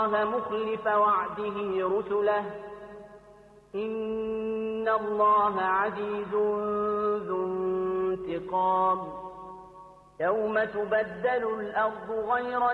مخلف وعده رسله إن الله عزيز ذو انتقام يوم تبدل الأرض غير